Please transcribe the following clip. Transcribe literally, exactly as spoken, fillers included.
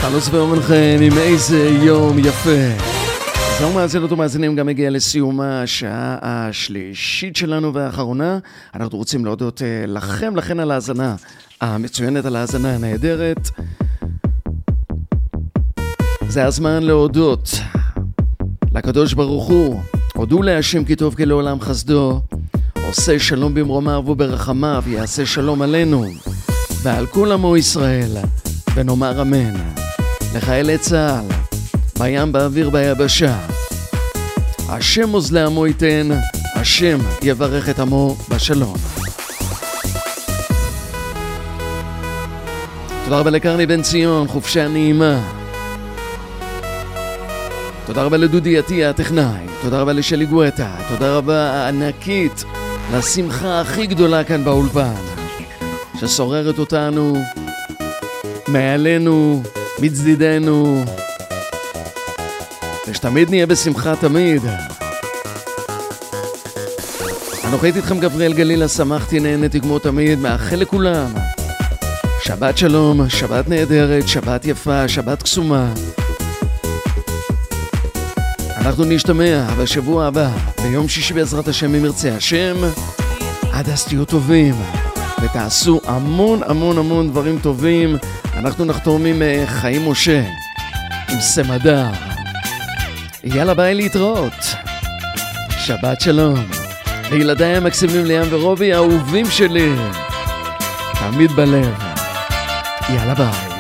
חלוץ ואומנכם עם איזה יום יפה. זהו מאזינות ומאזינים, גם הגיע לסיומה השעה השלישית שלנו והאחרונה. אנחנו רוצים להודות לכם, לכן על ההאזנה המצוינת, על ההאזנה הנהדרת. זה הזמן להודות לקדוש ברוך הוא. הודו להשם כי טוב כי לעולם חסדו, עושה שלום במרומיו וברחמיו, יעשה שלום עלינו ועל כל עמו ישראל, ונאמר אמן. לחיילי צה"ל בים, באוויר, ביבשה, השם עוז לעמו ייתן, השם יברך את עמו בשלום. תודה רבה לקרני בן ציון, חופשה נעימה. תודה רבה לדודי עטיה הטכנאי, תודה רבה לשלי גואטה, תודה רבה ענקית לשמחה הכי גדולה כאן באולפן ששוררת אותנו, מעלינו, מצדידנו, ושתמיד נהיה בשמחה תמיד. אנוכי איתכם גבריאל גלילה, שמחתי, נהניתי כמו תמיד, מאחל לכולם שבת שלום, שבת נהדרת, שבת יפה, שבת קסומה. אנחנו נשתמע בשבוע הבא, ביום שישי בעזרת השם, אם ירצה השם. עד אז תהיו טובים ותעשו המון המון המון דברים טובים. אנחנו נחתום עם חיים משה, עם סמדר. יאללה ביי, להתראות, שבת שלום לילדיי המקסימים ליאם ורובי, האהובים שלי תמיד בלב. יאללה ביי.